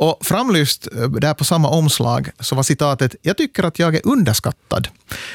Och framlyft där på samma omslag så var citatet: jag tycker att jag är underskattad.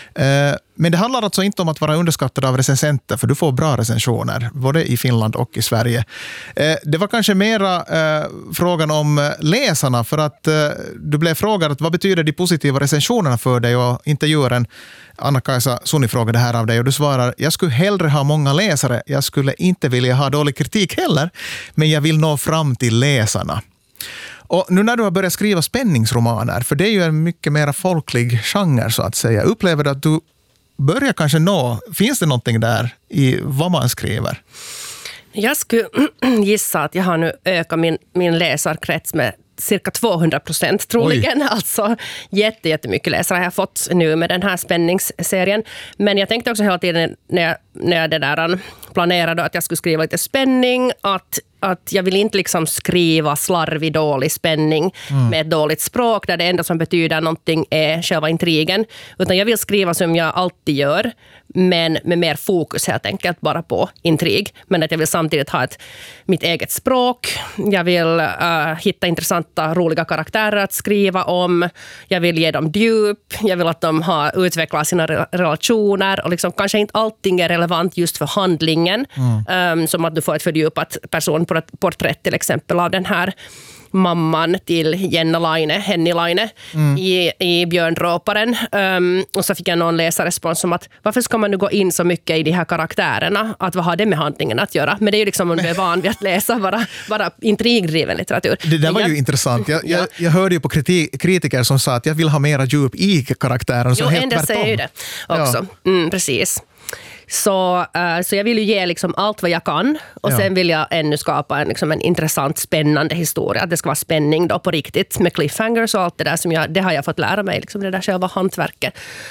Men det handlar alltså inte om att vara underskattad av recensenter, för du får bra recensioner både i Finland och i Sverige. Det var kanske mera frågan om läsarna, för att du blev frågad att vad betyder de positiva recensionerna för dig, och intervjuaren Anna-Kaisa Suni frågade här av dig och du svarar: jag skulle hellre ha många läsare, jag skulle inte vilja ha dålig kritik heller, men jag vill nå fram till läsarna. Och nu när du har börjat skriva spänningsromaner, för det är ju en mycket mer folklig genre så att säga, upplever du att du börjar kanske finns det någonting där i vad man skriver? Jag skulle gissa att jag har nu ökat min läsarkrets med cirka 200% troligen. Oj. Alltså jättemycket läsare har jag fått nu med den här spänningsserien. Men jag tänkte också hela tiden när jag det där planerade att jag skulle skriva lite spänning, att jag vill inte liksom skriva slarvig, dålig spänning med ett dåligt språk där det enda som betyder någonting är själva intrigen. Utan jag vill skriva som jag alltid gör, men med mer fokus helt enkelt bara på intrig. Men att jag vill samtidigt ha mitt eget språk. Jag vill hitta intressanta, roliga karaktärer att skriva om. Jag vill ge dem djup. Jag vill att de har utvecklat sina relationer. Och liksom, kanske inte allting är relevant just för handlingen. Som att du får ett fördjupat personporträtt till exempel av den här mamman till Henny Laine i Björndråparen. Och så fick jag någon läsarrespons om att varför ska man nu gå in så mycket i de här karaktärerna? Att vad har det med handlingen att göra? Men det är ju liksom om du är van vid att läsa bara intrigdriven litteratur. Det där var ju intressant. Jag hörde ju på kritiker som sa att jag vill ha mera djup i karaktären. Så helt tvärtom. Säger ju det också. Ja. Precis. Så jag vill ju ge liksom allt vad jag kan, och sen vill jag ännu skapa en intressant, spännande historia. Att det ska vara spänning då på riktigt med cliffhangers och allt det där som det har jag fått lära mig, liksom det där själva hantverket.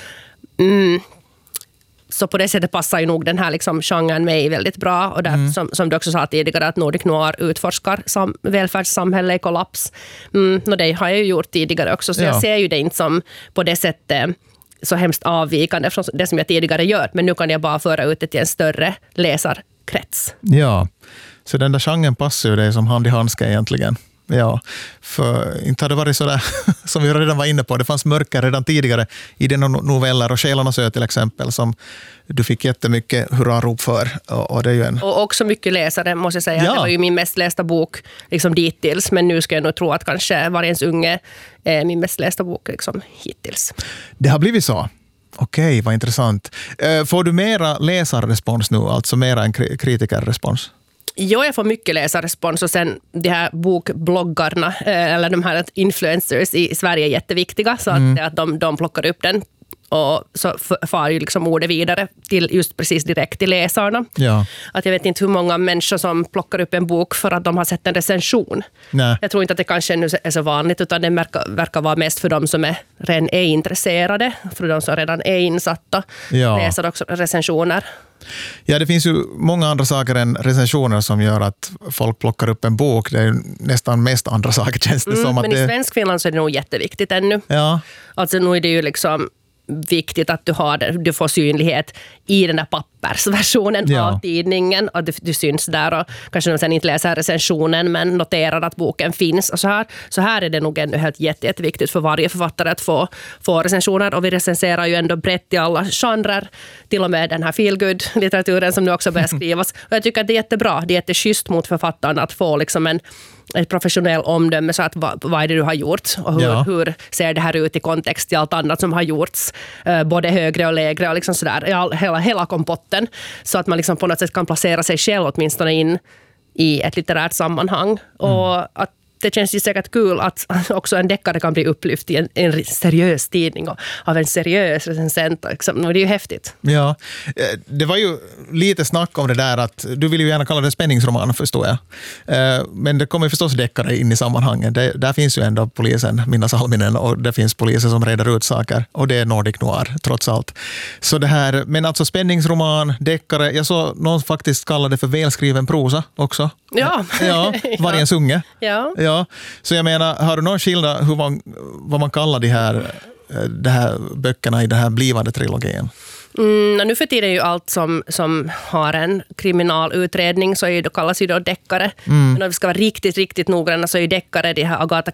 Så på det sättet passar ju nog den här liksom genren mig väldigt bra, och där, som du också sa tidigare, att Nordic Noir utforskar välfärdssamhälle i kollaps. Och det har jag ju gjort tidigare också, så jag ser ju det inte som på det sättet så hemskt avvikande från det som jag tidigare gör. Men nu kan jag bara föra ut det till en större läsarkrets. Ja, så den där genren passar ju dig som hand i handske egentligen. Ja, för inte hade det varit sådär som vi redan var inne på. Det fanns mörker redan tidigare i dina noveller, och Själarnas ö till exempel, som du fick jättemycket hurrarop för. Och det är ju och också mycket läsare, måste jag säga. Ja. Det var ju min mest lästa bok liksom dittills, men nu ska jag nog tro att kanske Vargens unge är min mest lästa bok liksom hittills. Det har blivit så. Okej, vad intressant. Får du mera läsarrespons nu, alltså mera en kritikerrespons? Jo, jag får mycket läsarrespons, och sen de här bokbloggarna eller de här influencers i Sverige är jätteviktiga, så att de plockar upp den och så far ju liksom ordet vidare till just precis direkt till läsarna. Ja. Att jag vet inte hur många människor som plockar upp en bok för att de har sett en recension. Nej. Jag tror inte att det kanske nu är så vanligt, utan det verkar vara mest för de som redan är intresserade, för de som redan är insatta. Läser också recensioner. Ja, det finns ju många andra saker än recensioner som gör att folk plockar upp en bok. Det är ju nästan mest andra saker, känns det som. Men i svensk Finland så är det nog jätteviktigt ännu. Ja. Alltså nu är det ju liksom viktigt att du får synlighet i den där pappersversionen av tidningen, och du syns där, och kanske de sen inte läser recensionen men noterar att boken finns och så här är det nog ändå helt jätteviktigt för varje författare att få recensioner, och vi recenserar ju ändå brett i alla genrer, till och med den här feelgood-litteraturen som nu också börjar skrivas, och jag tycker att det är jättebra, det är jätteschysst mot författarna att få liksom ett professionell omdöme, så att vad är det du har gjort och hur ser det här ut i kontext till allt annat som har gjorts, både högre och lägre och liksom sådär, hela kompotten, så att man liksom på något sätt kan placera sig själv åtminstone in i ett litterärt sammanhang, och att det känns ju säkert kul att också en deckare kan bli upplyft i en seriös tidning och av en seriös recensent. Liksom. Och det är ju häftigt. Ja, det var ju lite snack om det där att du vill ju gärna kalla det spänningsroman, förstår jag. Men det kommer förstås deckare in i sammanhanget. Där finns ju ändå polisen, Minna Salminen, och det finns poliser som reder ut saker. Och det är Nordic Noir, trots allt. Så det här, men alltså spänningsroman, deckare, jag såg någon faktiskt kallade det för välskriven prosa också. Ja. Vargens unge. Ja. Så jag menar, har du någon skillnad vad man kallar de här böckerna i den här blivande trilogin? Nu för tiden är ju allt som har en kriminalutredning så kallas ju då deckare. Men om vi ska vara riktigt, riktigt noggranna så är ju deckare de här Agatha